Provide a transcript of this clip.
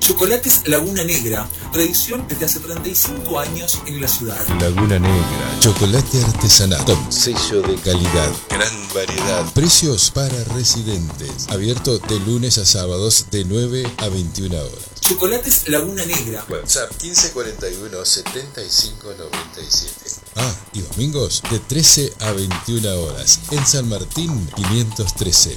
Chocolates Laguna Negra, tradición desde hace 35 años en la ciudad. Laguna Negra, chocolate artesanal con sello de calidad, gran variedad, precios para residentes, abierto de lunes a sábados de 9 a 21 horas. Chocolates Laguna Negra. WhatsApp 1541 7597. Y domingos de 13 a 21 horas en San Martín 513.